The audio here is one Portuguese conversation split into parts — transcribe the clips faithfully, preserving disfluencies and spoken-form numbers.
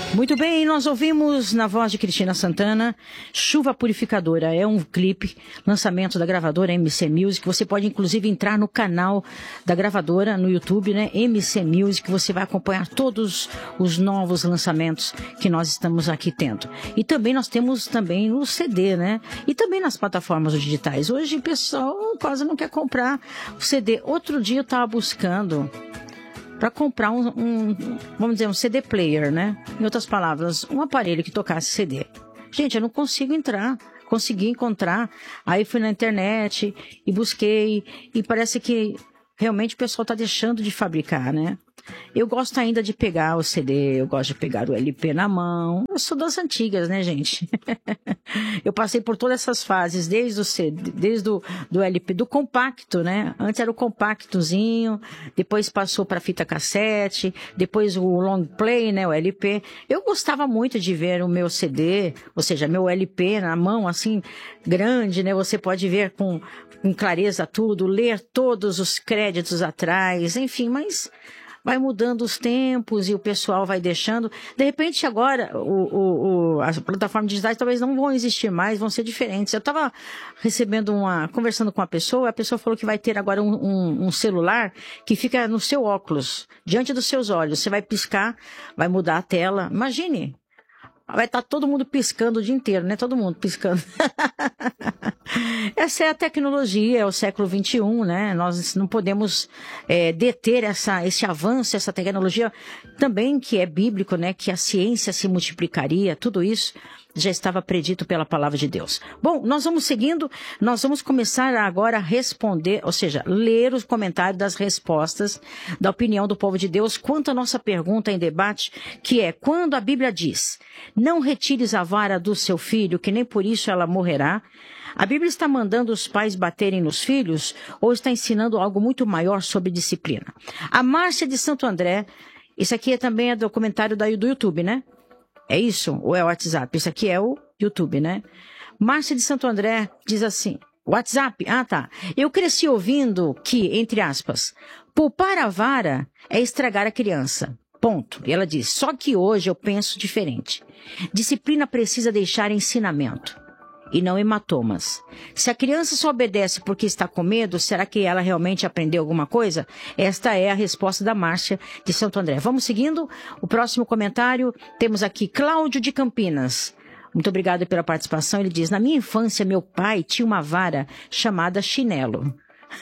Muito bem, nós ouvimos na voz de Cristina Santana, Chuva Purificadora. É um clipe, lançamento da gravadora M C Music. Você pode inclusive entrar no canal da gravadora no YouTube, né? M C Music. Você vai acompanhar todos os novos lançamentos que nós estamos aqui tendo. E também nós temos também o C D, né? E também nas plataformas digitais. Hoje o pessoal quase não quer comprar o C D. Outro dia eu estava buscando para comprar um, um, vamos dizer, um C D player, né? Em outras palavras, um aparelho que tocasse C D. Gente, eu não consigo entrar, consegui encontrar. Aí fui na internet e busquei, e parece que realmente o pessoal está deixando de fabricar, né? Eu gosto ainda de pegar o C D, eu gosto de pegar o L P na mão. Eu sou das antigas, né, gente? Eu passei por todas essas fases, desde o C D, desde o do L P, do compacto, né? Antes era o compactozinho, depois passou para fita cassete, depois o long play, né, o L P. Eu gostava muito de ver o meu C D, ou seja, meu L P na mão, assim, grande, né? Você pode ver com, com clareza tudo, ler todos os créditos atrás, enfim, mas vai mudando os tempos e o pessoal vai deixando. De repente, agora, o, o, o, as plataformas digitais talvez não vão existir mais, vão ser diferentes. Eu estava recebendo uma, conversando com uma pessoa, a pessoa falou que vai ter agora um, um, um celular que fica no seu óculos, diante dos seus olhos. Você vai piscar, vai mudar a tela. Imagine! Vai estar todo mundo piscando o dia inteiro, né? Todo mundo piscando. Essa é a tecnologia, é o século vinte e um, né? Nós não podemos é, deter essa, esse avanço, essa tecnologia também que é bíblico, né? Que a ciência se multiplicaria, tudo isso já estava predito pela palavra de Deus. Bom, nós vamos seguindo, nós vamos começar agora a responder, ou seja, ler os comentários das respostas da opinião do povo de Deus quanto à nossa pergunta em debate, que é, quando a Bíblia diz, não retires a vara do seu filho, que nem por isso ela morrerá, a Bíblia está mandando os pais baterem nos filhos ou está ensinando algo muito maior sobre disciplina? A Márcia de Santo André, isso aqui é também é do comentário da, do YouTube, né? É isso? Ou é o WhatsApp? Isso aqui é o YouTube, né? Márcia de Santo André diz assim, WhatsApp? Ah, tá. Eu cresci ouvindo que, entre aspas, poupar a vara é estragar a criança. Ponto. E ela diz, só que hoje eu penso diferente. Disciplina precisa deixar ensinamento e não hematomas. Se a criança só obedece porque está com medo, será que ela realmente aprendeu alguma coisa? Esta é a resposta da Márcia de Santo André. Vamos seguindo. O próximo comentário, temos aqui Cláudio de Campinas. Muito obrigado pela participação. Ele diz, na minha infância, meu pai tinha uma vara chamada chinelo.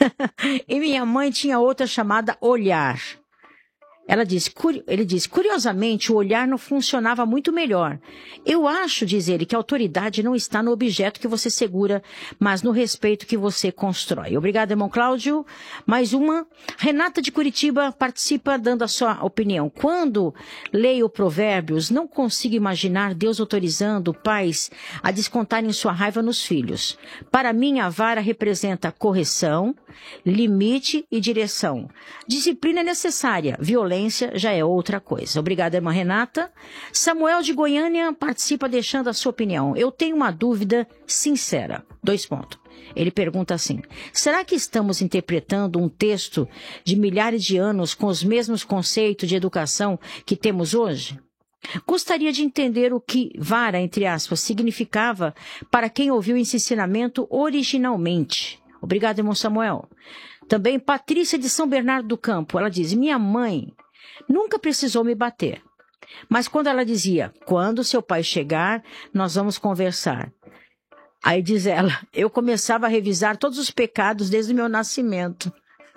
E minha mãe tinha outra chamada olhar. Ela diz, ele diz, curiosamente, o olhar não funcionava muito melhor. Eu acho, diz ele, que a autoridade não está no objeto que você segura, mas no respeito que você constrói. Obrigada, irmão Cláudio. Mais uma. Renata de Curitiba participa dando a sua opinião. Quando leio Provérbios, não consigo imaginar Deus autorizando pais a descontarem sua raiva nos filhos. Para mim, a vara representa correção, limite e direção. Disciplina é necessária, violência já é outra coisa. Obrigada, irmã Renata. Samuel de Goiânia participa deixando a sua opinião. Eu tenho uma dúvida sincera. Dois pontos. Ele pergunta assim, será que estamos interpretando um texto de milhares de anos com os mesmos conceitos de educação que temos hoje? Gostaria de entender o que vara, entre aspas, significava para quem ouviu esse ensinamento originalmente. Obrigado, irmão Samuel. Também Patrícia de São Bernardo do Campo. Ela diz, minha mãe nunca precisou me bater. Mas quando ela dizia, quando seu pai chegar, nós vamos conversar. Aí diz ela, eu começava a revisar todos os pecados desde o meu nascimento.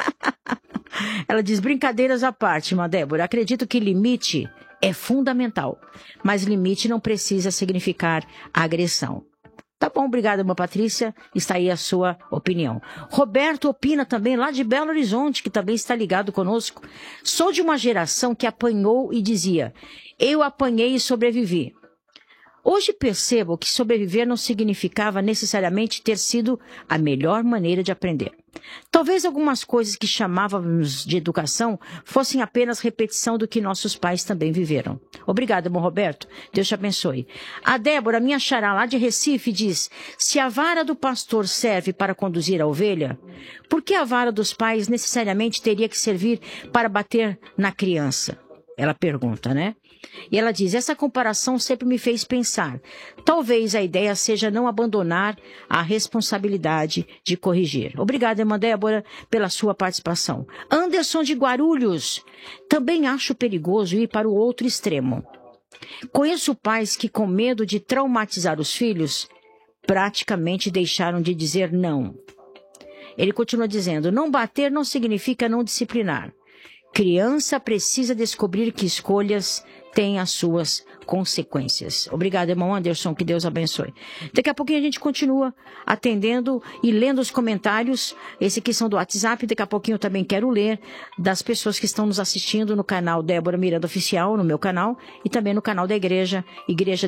Ela diz, brincadeiras à parte, irmã Débora, acredito que limite é fundamental, mas limite não precisa significar agressão. Tá bom, obrigada, irmã Patrícia. Está aí a sua opinião. Roberto opina também lá de Belo Horizonte, que também está ligado conosco. Sou de uma geração que apanhou e dizia, eu apanhei e sobrevivi. Hoje percebo que sobreviver não significava necessariamente ter sido a melhor maneira de aprender. Talvez algumas coisas que chamávamos de educação fossem apenas repetição do que nossos pais também viveram. Obrigada, irmão Roberto. Deus te abençoe. A Débora, minha xará lá de Recife, diz, se a vara do pastor serve para conduzir a ovelha, por que a vara dos pais necessariamente teria que servir para bater na criança? Ela pergunta, né? E ela diz, essa comparação sempre me fez pensar. Talvez a ideia seja não abandonar a responsabilidade de corrigir. Obrigada, irmã Débora, pela sua participação. Anderson de Guarulhos. Também acho perigoso ir para o outro extremo. Conheço pais que, com medo de traumatizar os filhos, praticamente deixaram de dizer não. Ele continua dizendo, não bater não significa não disciplinar. Criança precisa descobrir que escolhas têm as suas consequências. Obrigado, irmão Anderson, que Deus abençoe. Daqui a pouquinho a gente continua atendendo e lendo os comentários. Esse aqui são do WhatsApp, daqui a pouquinho eu também quero ler das pessoas que estão nos assistindo no canal Débora Miranda Oficial, no meu canal, e também no canal da igreja, Igreja